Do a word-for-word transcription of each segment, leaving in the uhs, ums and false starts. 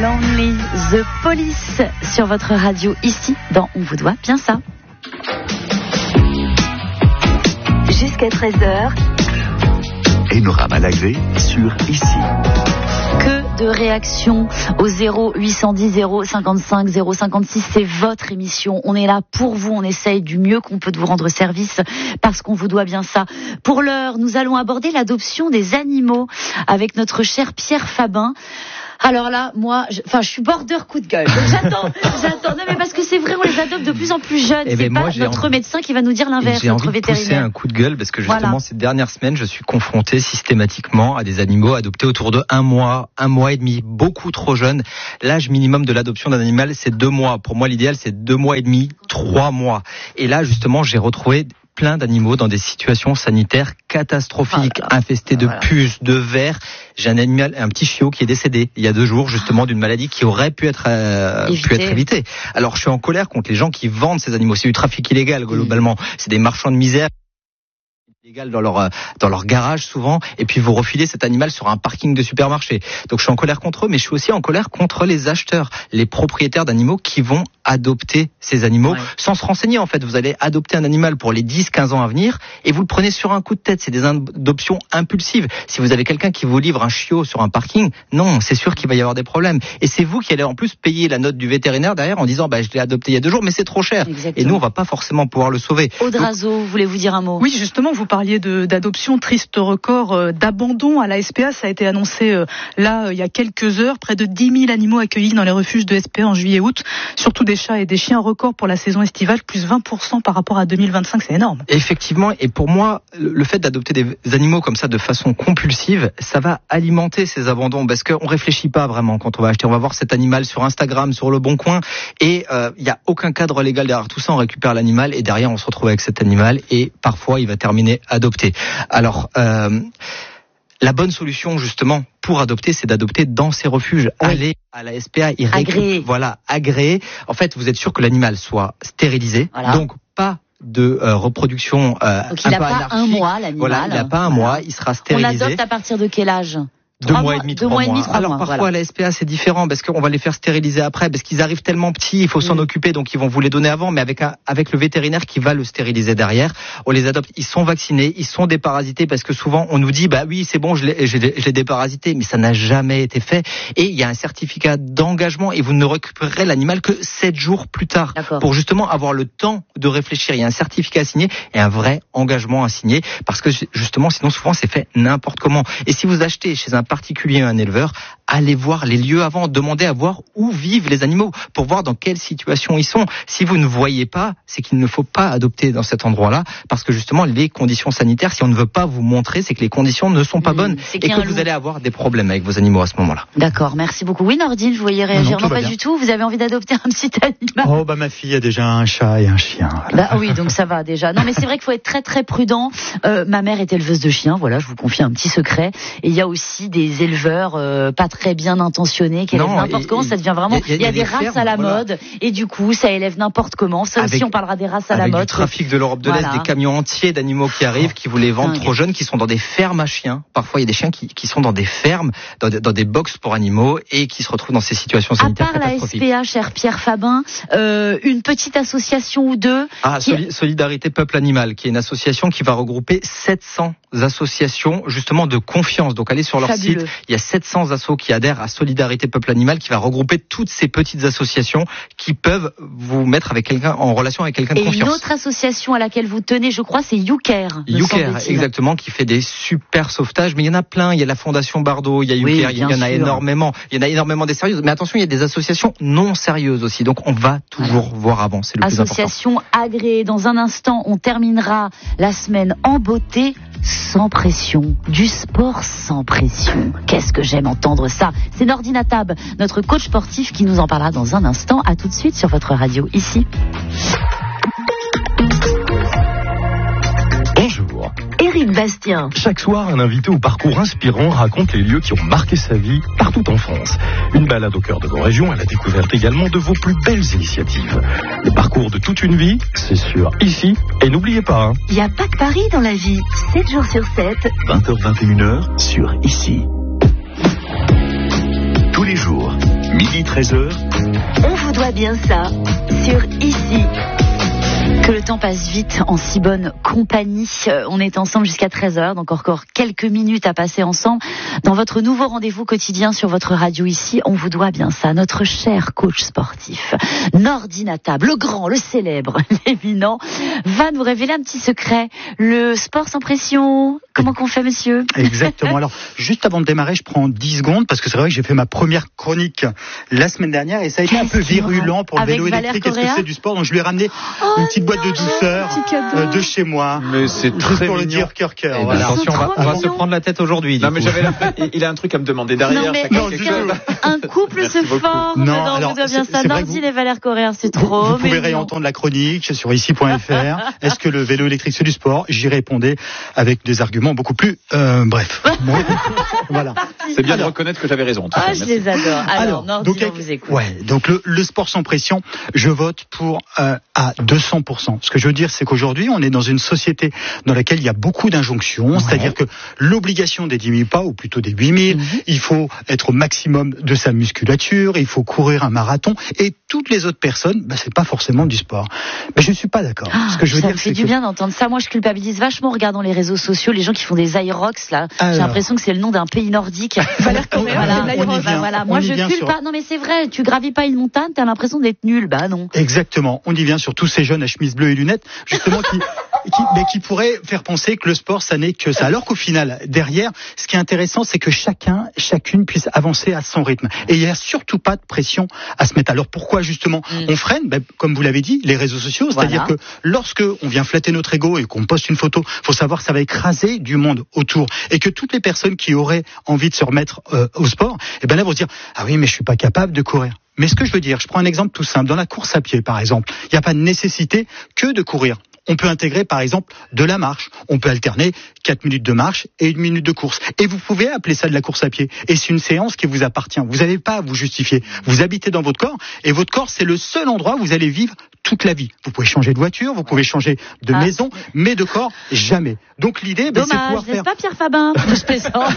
Lonely, The Police sur votre radio ici dans On vous doit bien ça. Jusqu'à treize heures. Enora Malagré sur Ici. Que de réactions au zéro huit cent dix zéro cinquante-cinq zéro cinquante-six, c'est votre émission. On est là pour vous, on essaye du mieux qu'on peut de vous rendre service parce qu'on vous doit bien ça. Pour l'heure, nous allons aborder l'adoption des animaux avec notre cher Pierre Fabin. Alors là, moi, je, enfin, je suis border coup de gueule. Donc j'attends, j'attends. Non, mais parce que c'est vrai, on les adopte de plus en plus jeunes. Eh c'est ben pas moi, notre envie... médecin qui va nous dire l'inverse, j'ai notre envie de vétérinaire. pousser un coup de gueule parce que justement, voilà. Ces dernières semaines, je suis confronté systématiquement à des animaux adoptés autour de un mois, un mois et demi, beaucoup trop jeunes. L'âge minimum de l'adoption d'un animal, c'est deux mois. Pour moi, l'idéal, c'est deux mois et demi, trois mois. Et là, justement, j'ai retrouvé plein d'animaux dans des situations sanitaires catastrophiques, voilà. infestés de voilà. puces, de vers. J'ai un animal, un petit chiot qui est décédé il y a deux jours justement d'une maladie qui aurait pu être euh, pu être évitée. Alors je suis en colère contre les gens qui vendent ces animaux. C'est du trafic illégal globalement. Mmh. C'est des marchands de misère. Illégal dans leur dans leur garage souvent, et puis vous refilez cet animal sur un parking de supermarché. Donc je suis en colère contre eux, mais je suis aussi en colère contre les acheteurs, les propriétaires d'animaux qui vont adopter ces animaux ouais. sans se renseigner. En fait, vous allez adopter un animal pour les dix quinze ans à venir et vous le prenez sur un coup de tête. C'est des adoptions impulsives. Si vous avez quelqu'un qui vous livre un chiot sur un parking, non, c'est sûr qu'il va y avoir des problèmes. Et c'est vous qui allez en plus payer la note du vétérinaire derrière en disant bah je l'ai adopté il y a deux jours, mais c'est trop cher. Exactement. Et nous on va pas forcément pouvoir le sauver. Audrazo, voulez-vous dire un mot? Oui, justement, vous parliez de, d'adoption, triste record euh, d'abandon à la S P A. Ça a été annoncé euh, là, euh, il y a quelques heures. Près de dix mille animaux accueillis dans les refuges de S P A en juillet-août. Surtout des chats et des chiens. Record pour la saison estivale, plus vingt pour cent par rapport à deux mille vingt-cinq. C'est énorme. Effectivement. Et pour moi, le fait d'adopter des animaux comme ça de façon compulsive, ça va alimenter ces abandons. Parce qu'on réfléchit pas vraiment quand on va acheter. On va voir cet animal sur Instagram, sur Le Bon Coin. Et il euh, n'y a aucun cadre légal derrière tout ça. On récupère l'animal et derrière, on se retrouve avec cet animal. Et parfois, il va terminer adopté. Alors, euh, la bonne solution, justement, pour adopter, c'est d'adopter dans ces refuges. Oui. Aller à la S P A, y agréé. Voilà, agréé. En fait, vous êtes sûr que l'animal soit stérilisé. Voilà. Donc, pas de euh, reproduction euh, Donc, il n'a pas un mois, l'animal. Voilà, il n'a pas un voilà. mois, il sera stérilisé. On adopte à partir de quel âge? Deux mois et demi, trois mois. mois. Alors mois, parfois voilà. à la S P A c'est différent parce qu'on va les faire stériliser après parce qu'ils arrivent tellement petits, il faut mmh. s'en occuper, donc ils vont vous les donner avant, mais avec un, avec le vétérinaire qui va le stériliser derrière. On les adopte, ils sont vaccinés, ils sont déparasités parce que souvent on nous dit bah oui c'est bon je l'ai, je l'ai, je l'ai déparasité, mais ça n'a jamais été fait. Et il y a un certificat d'engagement et vous ne récupérerez l'animal que sept jours plus tard. D'accord. Pour justement avoir le temps de réfléchir. Il y a un certificat à signer et un vrai engagement à signer parce que justement sinon souvent c'est fait n'importe comment. Et si vous achetez chez un particulier un éleveur, allez voir les lieux avant, demandez à voir où vivent les animaux pour voir dans quelle situation ils sont. Si vous ne voyez pas, c'est qu'il ne faut pas adopter dans cet endroit-là parce que justement les conditions sanitaires, si on ne veut pas vous montrer, c'est que les conditions ne sont pas bonnes mmh, et que vous loup. allez avoir des problèmes avec vos animaux à ce moment-là. D'accord, merci beaucoup. Oui, Nordine, vous voyez réagir. Non, non pas bien. Du tout, vous avez envie d'adopter un petit animal. Oh bah ma fille a déjà un chat et un chien. Voilà. Bah oui, donc ça va déjà. Non mais c'est vrai qu'il faut être très très prudent. Euh, ma mère est éleveuse de chiens, voilà, je vous confie un petit secret. Et il y a aussi des éleveurs euh, pas très bien intentionnés qui élèvent n'importe et, comment, et, ça devient vraiment il y, y, y a des, des races fermes, à la voilà. mode et du coup ça élève n'importe comment. Ça avec, aussi on parlera des races à la mode. Avec du trafic de l'Europe de voilà. l'Est, des camions entiers d'animaux qui arrivent, qui vous les vendent Dingue. trop jeunes, qui sont dans des fermes à chiens. Parfois il y a des chiens qui, qui sont dans des fermes, dans des, dans des box pour animaux et qui se retrouvent dans ces situations sanitaires catastrophiques. À part la S P A, cher Pierre Fabin, euh, une petite association ou deux. Ah, qui... Solidarité Peuple Animal, qui est une association qui va regrouper sept cents associations justement de confiance. Donc allez sur leur Fabuleux. site, il y a sept cents assos qui adhèrent à Solidarité Peuple Animal, qui va regrouper toutes ces petites associations qui peuvent vous mettre avec quelqu'un en relation avec quelqu'un de et confiance. Et une autre association à laquelle vous tenez, je crois, c'est YouCare. YouCare, exactement, qui fait des super sauvetages. Mais il y en a plein. Il y a la Fondation Bardot, il y a YouCare, oui, il y en sûr. a énormément. Il y en a énormément des sérieuses. Mais attention, il y a des associations non sérieuses aussi. Donc on va toujours voilà. voir avant. C'est le Association plus important. Association agréée. Dans un instant, on terminera la semaine en beauté. Sans pression, du sport sans pression. Qu'est-ce que j'aime entendre ça. C'est Nordine Atab, notre coach sportif, qui nous en parlera dans un instant. À tout de suite sur votre radio, ici. Bonjour. Éric Bastien. Chaque soir, un invité au parcours inspirant raconte les lieux qui ont marqué sa vie partout en France. Une balade au cœur de vos régions à la découverte également de vos plus belles initiatives. Le parcours de toute une vie, c'est sûr, ici. Et n'oubliez pas, il n'y a pas que Paris dans la vie. sept jours sur sept. vingt heures vingt et une heures sur Ici. Tous les jours, midi midi treize heures. On vous doit bien ça sur Ici. Que le temps passe vite en si bonne compagnie. On est ensemble jusqu'à treize heures, donc encore quelques minutes à passer ensemble dans votre nouveau rendez-vous quotidien sur votre radio Ici. On vous doit bien ça. Notre cher coach sportif, Nordi Natab, le grand, le célèbre, l'éminent, va nous révéler un petit secret. Le sport sans pression, comment qu'on fait, monsieur? Exactement. Alors, juste avant de démarrer, je prends dix secondes parce que c'est vrai que j'ai fait ma première chronique la semaine dernière et ça a été un peu virulent pour le vélo électrique. Est-ce que c'est du sport? Donc je lui ai ramené oh une petite boîte de douceur euh, de chez moi. Mais c'est juste très pour mignon. le dire cœur cœur. Eh ben, Voilà. attention, on va, on va se prendre la tête aujourd'hui. Non mais j'avais la... il a un truc à me demander derrière. Non, mais chacun est-ce quelque chose. qu'un couple se forme Non, dans alors, vous doit bien c'est- ça? c'est vrai que Nordi vous- et Valère Correa, c'est Vous, trop. vous pouvez mais non. réentendre la chronique sur ici point f r. Est-ce que le vélo électrique c'est du sport? J'y répondais avec des arguments beaucoup plus euh, bref. Bon, voilà. C'est bien de Alors- reconnaître que j'avais raison. en tout cas. Ah, je Merci. les adore. Alors, Nordi, donc, on avec- vous écoute. ouais, donc le, le sport sans pression, je vote pour euh, à deux cents pour cent. Ce que je veux dire, c'est qu'aujourd'hui, on est dans une société dans laquelle il y a beaucoup d'injonctions, Ouais. c'est-à-dire que l'obligation des dix mille pas, ou plutôt des huit mille, Mhm. il faut être au maximum de sa musculature, il faut courir un marathon, et toutes les autres personnes, bah, c'est pas forcément du sport. Mais je suis pas d'accord. Ah, Ce que je veux ça dire, me fait c'est du que bien d'entendre ça. Moi, je culpabilise vachement en regardant les réseaux sociaux, les gens qui font des Aerox, là. J'ai Alors. l'impression que c'est le nom d'un pays nordique. Valère Correa, Voilà, c'est de on y l'Aerox. vient. bah voilà. on Moi, y je vient culpe sur- pas. Non, mais c'est vrai, tu gravis pas une montagne, t'as l'impression d'être nul. Bah non. Exactement. On y vient sur tous ces jeunes à chemise bleue et lunettes, justement, qui, qui, mais qui pourraient faire penser que le sport, ça n'est que ça. Alors qu'au final, derrière, ce qui est intéressant, c'est que chacun, chacune puisse avancer à son rythme. Et il n'y a surtout pas de pression à se mettre. Alors pourquoi, justement, Mm. on freine? Ben, comme vous l'avez dit, les réseaux sociaux. C'est-à-dire Voilà. que lorsque on vient flatter notre ego et qu'on poste une photo, faut savoir que ça va écraser du monde autour. Et que toutes les personnes qui auraient envie de se remettre euh, au sport, eh ben là, vont se dire, ah oui, mais je suis pas capable de courir. Mais ce que je veux dire, je prends un exemple tout simple. Dans la course à pied, par exemple, il n'y a pas de nécessité que de courir. On peut intégrer, par exemple, de la marche. On peut alterner quatre minutes de marche et une minute de course. Et vous pouvez appeler ça de la course à pied. Et c'est une séance qui vous appartient. Vous n'avez pas à vous justifier. Vous habitez dans votre corps. Et votre corps, c'est le seul endroit où vous allez vivre toute la vie. Vous pouvez changer de voiture, vous pouvez changer de Ah. maison, mais de corps, jamais. Donc l'idée, ben, c'est de Dommage, pouvoir n'est-ce faire... pas Pierre Fabin? Je plaisante.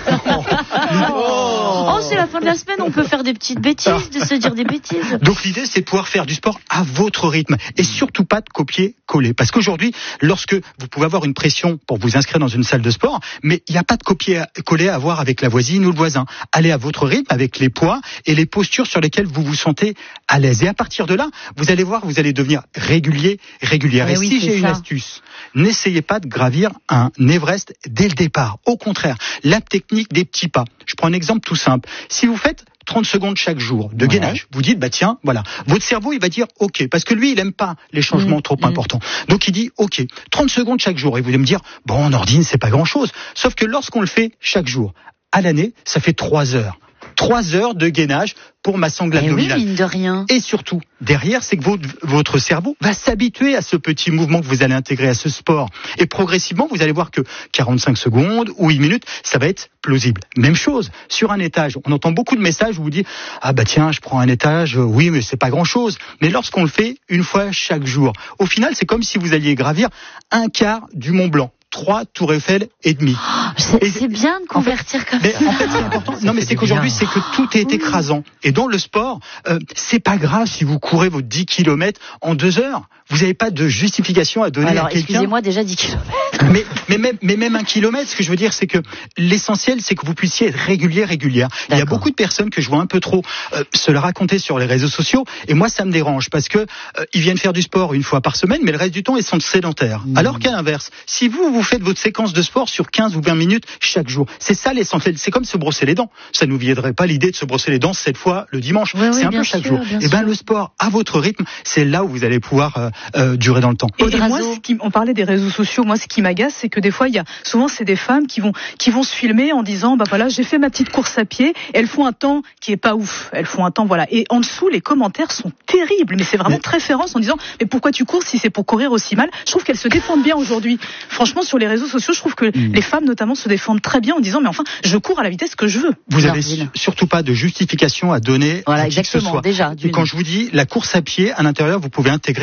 Oh, c'est la fin de la semaine, on peut faire des petites bêtises, de se dire des bêtises. Donc l'idée, c'est de pouvoir faire du sport à votre rythme et surtout pas de copier-coller. Parce qu'aujourd'hui, lorsque vous pouvez avoir une pression pour vous inscrire dans une salle de sport, mais il n'y a pas de copier-coller à avoir avec la voisine ou le voisin. Allez à votre rythme avec les poids et les postures sur lesquelles vous vous sentez à l'aise. Et à partir de là, vous allez voir, vous allez devenir régulier, régulière. Mais et oui, si c'est j'ai une ça. astuce, n'essayez pas de gravir un Everest dès le départ. Au contraire, la technique des petits pas. Je prends un exemple tout simple. Si vous faites trente secondes chaque jour de Ouais. gainage, vous dites, bah tiens, voilà. Votre cerveau, il va dire, ok, parce que lui, il aime pas les changements Mmh, trop mmh. importants. Donc il dit, ok, trente secondes chaque jour. Et vous allez me dire, bon, en ordine, c'est pas grand chose. Sauf que lorsqu'on le fait chaque jour, à l'année, ça fait trois heures. Trois heures de gainage pour ma sangle Eh oui, abdominale. mine de rien. Et surtout, derrière, c'est que votre, votre cerveau va s'habituer à ce petit mouvement que vous allez intégrer à ce sport. Et progressivement, vous allez voir que quarante-cinq secondes ou huit minutes, ça va être plausible. Même chose, sur un étage, on entend beaucoup de messages où vous dites « Ah bah tiens, je prends un étage, euh, oui, mais c'est pas grand-chose. » Mais lorsqu'on le fait une fois chaque jour, au final, c'est comme si vous alliez gravir un quart du Mont Blanc. Trois tours Eiffel et demi. C'est Et- c'est bien de convertir comme Mais ça. en fait, c'est important. Non, mais fait c'est du qu'aujourd'hui, bien. c'est que tout est écrasant. Et dans le sport, euh, c'est pas grave si vous courez vos dix kilomètres en deux heures. Vous n'avez pas de justification à donner Alors, à quelqu'un. excusez-moi, déjà dix kilomètres. Mais, mais, même, mais même un kilomètre, ce que je veux dire, c'est que l'essentiel, c'est que vous puissiez être régulier, régulière. Il y a D'accord. beaucoup de personnes que je vois un peu trop euh, se le raconter sur les réseaux sociaux, et moi, ça me dérange parce que euh, ils viennent faire du sport une fois par semaine, mais le reste du temps, ils sont sédentaires. Mmh. Alors qu'à l'inverse, si vous vous faites votre séquence de sport sur quinze ou vingt minutes chaque jour, c'est ça l'essentiel. C'est comme se brosser les dents. Ça ne nous viendrait pas l'idée de se brosser les dents sept fois le dimanche. Oui, oui, c'est un bien peu chaque sûr, jour. bien Et ben sûr. le sport à votre rythme, c'est là où vous allez pouvoir euh, euh, durer dans le temps. Et, et Audrazo. moi, ce qui, on parlait des réseaux sociaux. Moi, ce qui m'agace, c'est que des fois, il y a souvent c'est des femmes qui vont qui vont se filmer en disant, bah voilà, j'ai fait ma petite course à pied. Elles font un temps qui est pas ouf. Elles font un temps, voilà. Et en dessous, les commentaires sont terribles. Mais c'est vraiment Mais- très féroce en disant, mais pourquoi tu cours si c'est pour courir aussi mal? Je trouve qu'elles se défendent bien aujourd'hui. Franchement, sur les réseaux sociaux, je trouve que Mm. les femmes notamment se défendent très bien en disant, mais enfin, je cours à la vitesse que je veux. Vous avez Nordine. su- surtout pas de justification à donner Voilà, à qui que ce exactement, soit. déjà, Et d'une. quand je vous dis la course à pied, à l'intérieur, vous pouvez intégrer de la marche.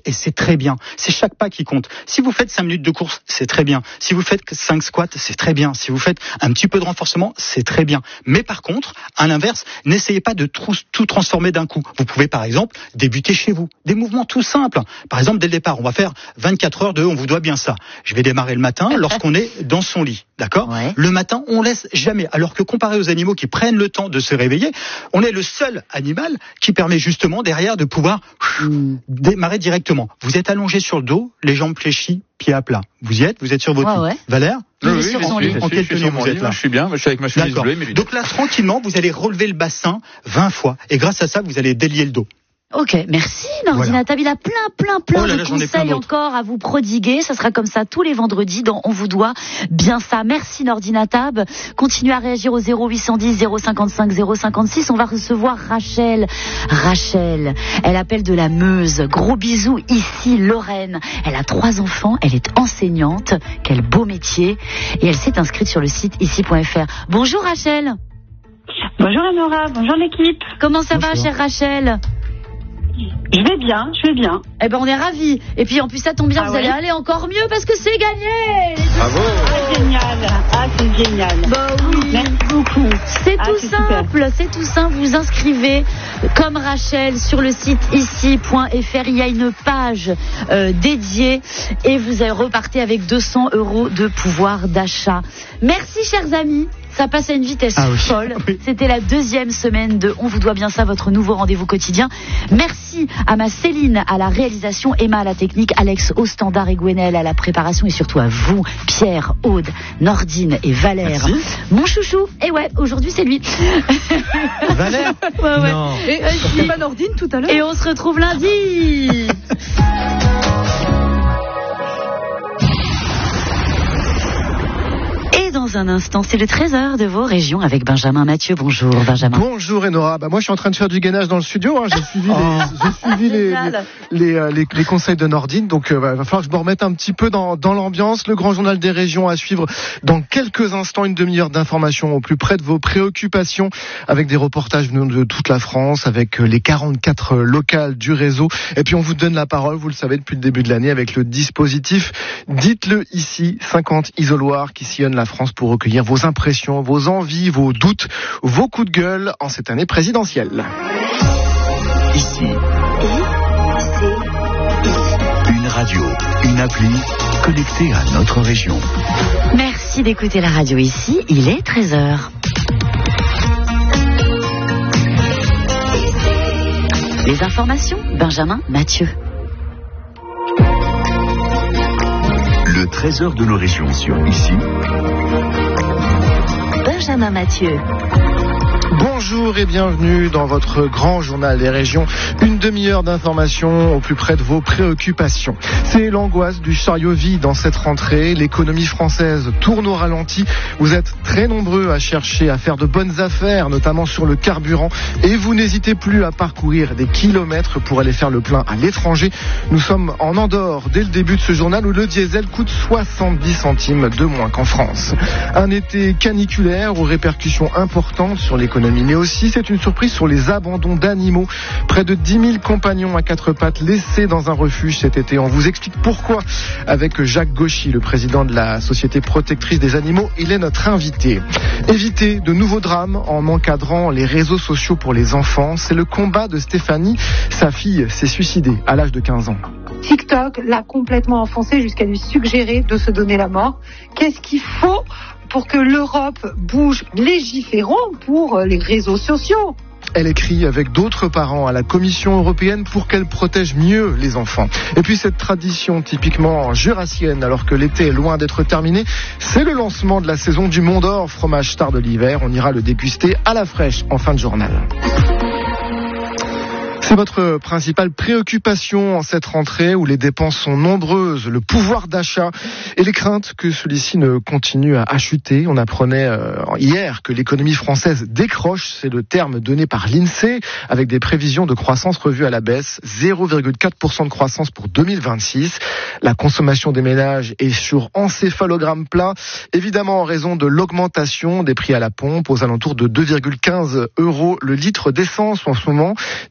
et c'est très bien. C'est chaque pas qui compte. Si vous faites cinq minutes de course, c'est très bien. Si vous faites cinq squats, c'est très bien. Si vous faites un petit peu de renforcement, c'est très bien. Mais par contre, à l'inverse, n'essayez pas de tout, tout transformer d'un coup. Vous pouvez par exemple débuter chez vous. Des mouvements tout simples. Par exemple, dès le départ, on va faire vingt-quatre heures de on vous doit bien ça. Je vais démarrer le matin lorsqu'on est dans son lit. D'accord ? Ouais. Le matin, on laisse jamais. Alors que comparé aux animaux qui prennent le temps de se réveiller, on est le seul animal qui permet justement derrière de pouvoir Mmh. démarrer directement. Vous êtes allongé sur le dos, les jambes fléchies, pieds à plat. Vous y êtes ? Vous êtes sur votre Ouais, lit. ouais. Valère ? Il est Oui, sur oui, son je lit. suis- En je quelle suis tenue sur mon vous lit, êtes là ? Je suis bien, je suis avec ma chemise D'accord. bleue et mes lunettes. Donc là, tranquillement, vous allez relever le bassin vingt fois. Et grâce à ça, vous allez délier le dos. Ok, merci Nordinatab. Il a plein, plein, plein Oh là de là, j'en ai plein conseils d'autres. encore à vous prodiguer. Ça sera comme ça tous les vendredis dans On vous doit bien ça. Merci Nordinatab. Continuez à réagir au zéro huit cent dix zéro cinquante-cinq zéro cinquante-six. On va recevoir Rachel. Rachel, elle appelle de la Meuse. Gros bisous ici, Lorraine. Elle a trois enfants, elle est enseignante. Quel beau métier. Et elle s'est inscrite sur le site ici point f r. Bonjour Rachel. Bonjour Anora, bonjour l'équipe. Comment ça va, Bonjour. chère Rachel? Je vais bien, je vais bien. Eh ben, on est ravis. Et puis, en plus, ça tombe bien, Ah vous ouais allez aller encore mieux parce que c'est gagné. Bravo. Ah, génial. Ah, c'est génial. Bah oui. Merci beaucoup. C'est Ah, tout c'est super. simple, c'est tout simple. Vous inscrivez comme Rachel sur le site ici point f r. Il y a une page euh, dédiée et vous repartez avec deux cents euros de pouvoir d'achat. Merci, chers amis. Ça passe à une vitesse Ah oui. folle. Oui. C'était la deuxième semaine de On vous doit bien ça, votre nouveau rendez-vous quotidien. Merci à ma Céline à la réalisation, Emma à la technique, Alex au standard et Gwenelle à la préparation et surtout à vous, Pierre, Aude, Nordine et Valère. Merci. Mon chouchou. Et ouais, aujourd'hui c'est lui. Valère ? Ouais, ouais. Non. Et euh, je dis pas Nordine tout à l'heure. Et on se retrouve lundi. Et dans un instant, c'est le trésor de vos régions avec Benjamin Mathieu. Bonjour Benjamin. Bonjour Enora, bah moi je suis en train de faire du gainage dans le studio, hein. j'ai suivi, les, j'ai suivi les, Génial. les, les, les, les conseils de Nordine, donc il euh, va falloir que je me remette un petit peu dans, dans l'ambiance. Le grand journal des régions à suivre dans quelques instants, une demi-heure d'informations au plus près de vos préoccupations, avec des reportages venant de toute la France, avec les quarante-quatre locales du réseau, et puis on vous donne la parole, vous le savez depuis le début de l'année, avec le dispositif Dites-le ici, cinquante isoloirs qui sillonnent la France pour recueillir vos impressions, vos envies, vos doutes, vos coups de gueule en cette année présidentielle. Ici, une radio, une appli connectée à notre région. Merci d'écouter la radio ici. Il est treize heures. Les informations, Benjamin Mathieu. Le trésor de nos régions sur Ici. Benjamin Mathieu. Bonjour et bienvenue dans votre grand journal des régions. Une demi-heure d'information au plus près de vos préoccupations. C'est l'angoisse du chariot vide dans cette rentrée. L'économie française tourne au ralenti. Vous êtes très nombreux à chercher à faire de bonnes affaires, notamment sur le carburant. Et vous n'hésitez plus à parcourir des kilomètres pour aller faire le plein à l'étranger. Nous sommes en Andorre dès le début de ce journal où le diesel coûte soixante-dix centimes de moins qu'en France. Un été caniculaire aux répercussions importantes sur l'économie. Mais aussi, c'est une surprise sur les abandons d'animaux. Près de dix mille compagnons à quatre pattes laissés dans un refuge cet été. On vous explique pourquoi avec Jacques Gauchy, le président de la Société protectrice des animaux. Il est notre invité. Éviter de nouveaux drames en encadrant les réseaux sociaux pour les enfants. C'est le combat de Stéphanie. Sa fille s'est suicidée à l'âge de quinze ans. TikTok l'a complètement enfoncé jusqu'à lui suggérer de se donner la mort. Qu'est-ce qu'il faut pour que l'Europe bouge, légiférons pour les réseaux sociaux? Elle écrit avec d'autres parents à la Commission européenne pour qu'elle protège mieux les enfants. Et puis cette tradition typiquement jurassienne, alors que l'été est loin d'être terminé, c'est le lancement de la saison du Mont d'Or, fromage tard de l'hiver. On ira le déguster à la fraîche en fin de journal. C'est votre principale préoccupation en cette rentrée où les dépenses sont nombreuses, le pouvoir d'achat et les craintes que celui-ci ne continue à chuter. On apprenait euh, hier que l'économie française décroche, c'est le terme donné par l'INSEE, avec des prévisions de croissance revues à la baisse, zéro virgule quatre pour cent de croissance pour deux mille vingt-six. La consommation des ménages est sur encéphalogramme plat, évidemment en raison de l'augmentation des prix à la pompe aux alentours de deux virgule quinze euros le litre d'essence en ce moment, des tarifs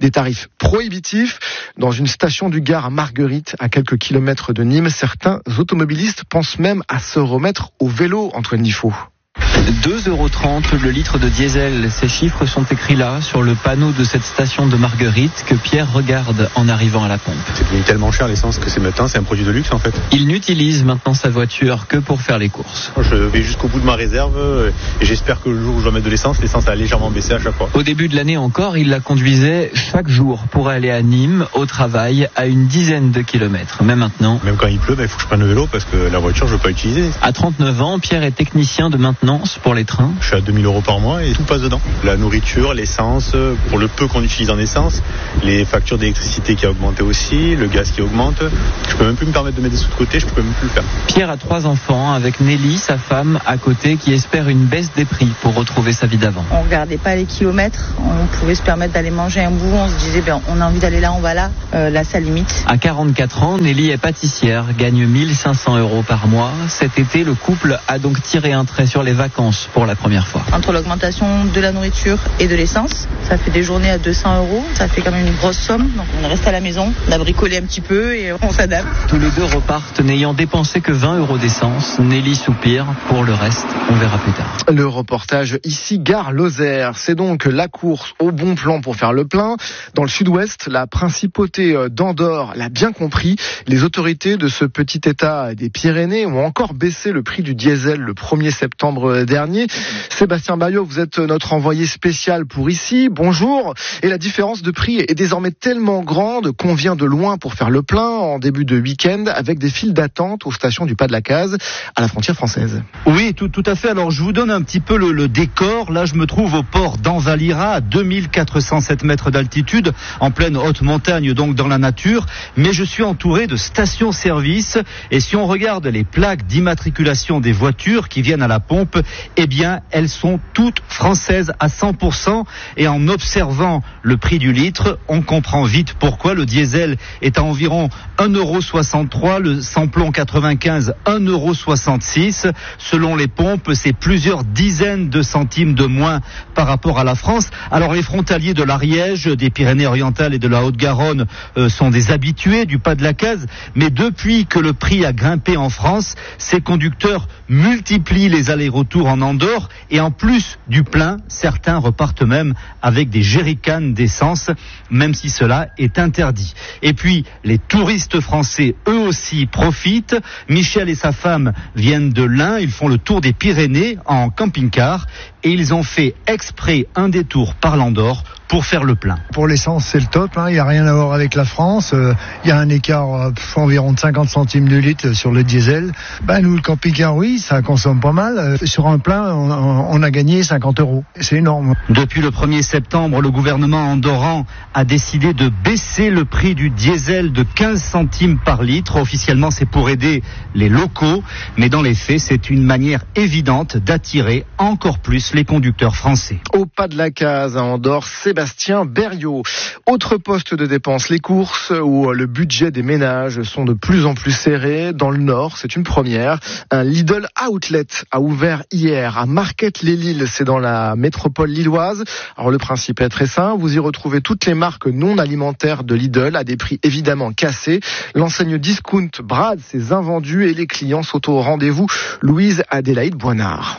prohibitif. Dans une station du Gard à Marguerite, à quelques kilomètres de Nîmes, certains automobilistes pensent même à se remettre au vélo, Antoine Nifo. deux euros trente le litre de diesel. Ces chiffres sont écrits là, sur le panneau de cette station de Marguerite, que Pierre regarde en arrivant à la pompe. C'est devenu tellement cher l'essence que c'est maintenant, c'est un produit de luxe en fait. Il n'utilise maintenant sa voiture que pour faire les courses. Je vais jusqu'au bout de ma réserve et j'espère que le jour où je dois mettre de l'essence, l'essence a légèrement baissé à chaque fois. Au début de l'année encore, il la conduisait chaque jour pour aller à Nîmes, au travail, à une dizaine de kilomètres. Mais maintenant... Même quand il pleut, il faut que je prenne le vélo parce que la voiture, je ne veux pas l'utiliser. À trente-neuf ans, Pierre est technicien de maintenance pour les trains. Je suis à deux mille euros par mois et tout passe dedans. La nourriture, l'essence, pour le peu qu'on utilise en essence, les factures d'électricité qui a augmenté aussi, le gaz qui augmente. Je peux même plus me permettre de mettre des sous de côté, je peux même plus le faire. Pierre a trois enfants avec Nelly, sa femme, à côté, qui espère une baisse des prix pour retrouver sa vie d'avant. On regardait pas les kilomètres, on pouvait se permettre d'aller manger un bout, on se disait ben, on a envie d'aller là, on va là, euh, là ça limite. À quarante-quatre ans, Nelly est pâtissière, gagne mille cinq cents euros par mois. Cet été, le couple a donc tiré un trait sur les vacances pour la première fois. Entre l'augmentation de la nourriture et de l'essence, ça fait des journées à deux cents euros, ça fait quand même une grosse somme. Donc on reste à la maison, on a bricolé un petit peu et on s'adapte. Tous les deux repartent n'ayant dépensé que vingt euros d'essence. Nelly soupire, pour le reste, on verra plus tard. Le reportage ici, Gare Lozère. C'est donc la course au bon plan pour faire le plein. Dans le sud-ouest, la principauté d'Andorre l'a bien compris. Les autorités de ce petit état des Pyrénées ont encore baissé le prix du diesel le premier septembre dernier. Sébastien Bayot, vous êtes notre envoyé spécial pour ici. Bonjour. Et la différence de prix est désormais tellement grande qu'on vient de loin pour faire le plein en début de week-end avec des files d'attente aux stations du Pas de la Case à la frontière française. Oui, tout, tout à fait. Alors je vous donne un petit peu le, le décor. Là, je me trouve au port d'Envalira à deux mille quatre cent sept mètres d'altitude, en pleine haute montagne, donc dans la nature. Mais je suis entouré de stations-service. Et si on regarde les plaques d'immatriculation des voitures qui viennent à la pompe, eh bien, elles sont toutes françaises à cent pour cent. Et en observant le prix du litre, on comprend vite pourquoi le diesel est à environ un euro soixante-trois, le samplon quatre-vingt-quinze un euro soixante-six. Selon les pompes, c'est plusieurs dizaines de centimes de moins par rapport à la France. Alors les frontaliers de l'Ariège, des Pyrénées-Orientales et de la Haute-Garonne euh, sont des habitués du Pas de la Case. Mais depuis que le prix a grimpé en France, ces conducteurs multiplient les allers-retours en Andorre et en plus du plein, certains repartent même avec des jerrycans d'essence, même si cela est interdit. Et puis, les touristes français, eux aussi, profitent. Michel et sa femme viennent de l'Ain, ils font le tour des Pyrénées en camping-car et ils ont fait exprès un détour par l'Andorre pour faire le plein. Pour l'essence, c'est le top, hein. Il n'y a rien à voir avec la France. Euh, il y a un écart euh, environ de cinquante centimes de litre sur le diesel. Ben, nous, le camping-car, oui, ça consomme pas mal. Euh, sur un plein, on, on a gagné cinquante euros. C'est énorme. Depuis le premier septembre, le gouvernement andorran a décidé de baisser le prix du diesel de quinze centimes par litre. Officiellement, c'est pour aider les locaux. Mais dans les faits, c'est une manière évidente d'attirer encore plus les conducteurs français. Au Pas de la Case à Andorre, Sébastien Berriot. Autre poste de dépense, les courses où le budget des ménages sont de plus en plus serrés. Dans le Nord, c'est une première. Un Lidl Outlet a ouvert hier à Marquette-les-Lilles. C'est dans la métropole lilloise. Alors le principe est très simple. Vous y retrouvez toutes les marques non alimentaires de Lidl à des prix évidemment cassés. L'enseigne discount brade ses invendus et les clients sont au rendez-vous. Louise Adélaïde Boinard.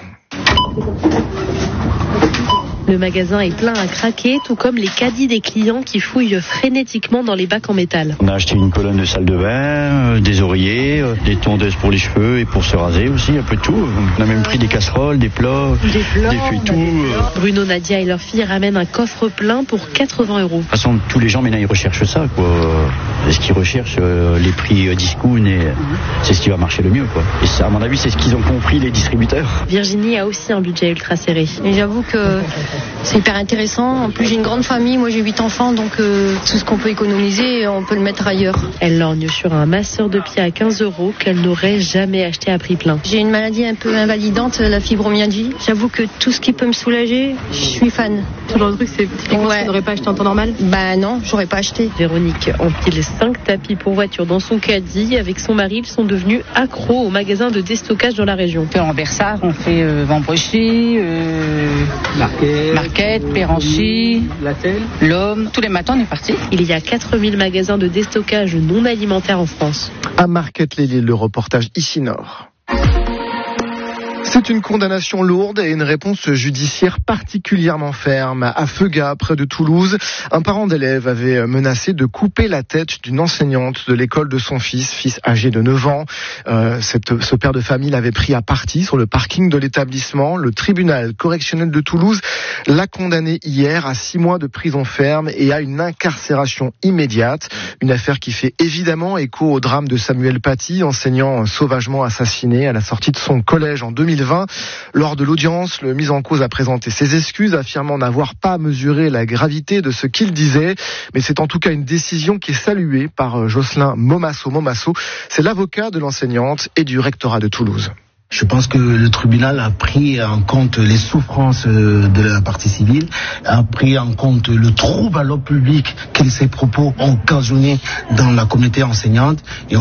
Le magasin est plein à craquer, tout comme les caddies des clients qui fouillent frénétiquement dans les bacs en métal. On a acheté une colonne de salle de bain, euh, des oreillers, euh, des tondeuses pour les cheveux et pour se raser aussi, un peu de tout. On a même pris des casseroles, des plats, des, plats, des feuilletous. Euh. Bruno, Nadia et leur fille ramènent un coffre plein pour quatre-vingts euros. De toute façon, tous les gens maintenant ils recherchent ça, quoi. Ce qu'ils recherchent, euh, les prix euh, discount, et euh, c'est ce qui va marcher le mieux, quoi. Et ça, à mon avis, c'est ce qu'ils ont compris, les distributeurs. Virginie a aussi un budget ultra serré. Et j'avoue que c'est hyper intéressant. En plus, j'ai une grande famille. Moi, j'ai huit enfants. Donc, euh, tout ce qu'on peut économiser, on peut le mettre ailleurs. Elle lorgne sur un masseur de pied à quinze euros qu'elle n'aurait jamais acheté à prix plein. J'ai une maladie un peu invalidante, la fibromyalgie. J'avoue que tout ce qui peut me soulager, je suis fan. Ce genre de truc, c'est typiquement ouais. Tu n'aurais pas acheté en temps normal ? Bah non, j'aurais pas acheté. Véronique empile cinq tapis pour voiture dans son caddie. Avec son mari, ils sont devenus accros au magasin de déstockage dans la région. On fait en Versard, on fait euh, Vambrochy, euh, Marquette. Marquette, Péranchy, L'Homme. Tous les matins, on est parti. Il y a quatre mille magasins de déstockage non alimentaire en France. À Marquette-les-Lilles, le reportage ici Nord. C'est une condamnation lourde et une réponse judiciaire particulièrement ferme. À Feugas, près de Toulouse, un parent d'élève avait menacé de couper la tête d'une enseignante de l'école de son fils, fils âgé de neuf ans. Euh, cette, ce père de famille l'avait pris à partie sur le parking de l'établissement. Le tribunal correctionnel de Toulouse l'a condamné hier à six mois de prison ferme et à une incarcération immédiate. Une affaire qui fait évidemment écho au drame de Samuel Paty, enseignant sauvagement assassiné à la sortie de son collège en deux mille vingt. Lors de l'audience, le mis en cause a présenté ses excuses, affirmant n'avoir pas mesuré la gravité de ce qu'il disait. Mais c'est en tout cas une décision qui est saluée par Jocelyn Momasso-Momasso. C'est l'avocat de l'enseignante et du rectorat de Toulouse. Je pense que le tribunal a pris en compte les souffrances de la partie civile, a pris en compte le trouble à l'ordre public que ces propos ont occasionné dans la communauté enseignante. Et